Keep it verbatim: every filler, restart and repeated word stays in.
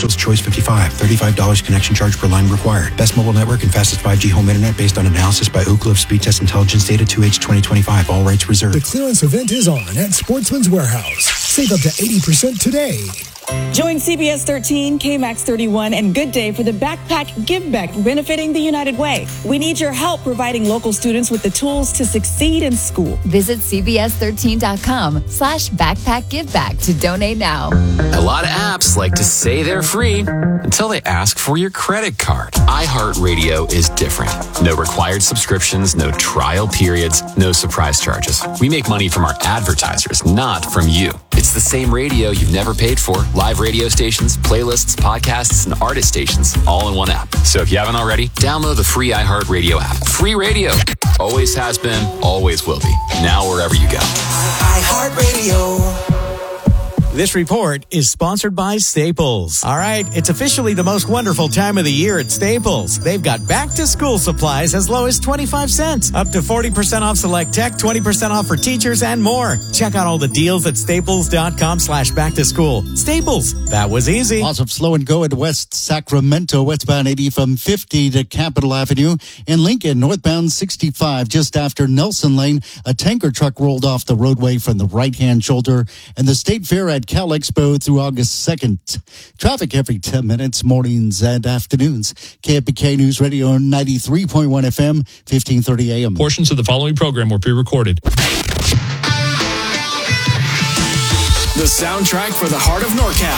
Fields Choice fifty-five. thirty-five dollars connection charge per line required. Best mobile network and fastest five G home internet based on analysis by Ookla of Speed Test Intelligence Data two H twenty twenty-five. All rights reserved. The clearance event is on at Sportsman's Warehouse. Save up to eighty percent today. Join C B S thirteen, K MAX thirty-one, and Good Day for the Backpack Give Back benefiting the United Way. We need your help providing local students with the tools to succeed in school. Visit cbs13.com slash backpack give back to donate now. A lot of apps like to say they're free until they ask for your credit card. iHeartRadio is different. No required subscriptions, no trial periods, no surprise charges. We make money from our advertisers, not from you. It's the same radio you've never paid for. Live radio stations, playlists, podcasts, and artist stations all in one app. So if you haven't already, download the free iHeartRadio app. Free radio. Always has been, always will be. Now wherever you go. iHeartRadio. This report is sponsored by Staples. All right, it's officially the most wonderful time of the year at Staples. They've got back-to-school supplies as low as twenty-five cents, up to forty percent off select tech, twenty percent off for teachers, and more. Check out all the deals at staples.com slash back-to-school. Staples, that was easy. Lots of slow and go at West Sacramento, westbound eighty from fifty to Capitol Avenue. In Lincoln, northbound sixty-five, just after Nelson Lane, a tanker truck rolled off the roadway from the right-hand shoulder. And the State Fair at Cal Expo through August second. Traffic every ten minutes, mornings and afternoons. K F B K News Radio ninety-three point one F M, fifteen thirty A M. Portions of the following program were pre-recorded. The soundtrack for the heart of NorCal.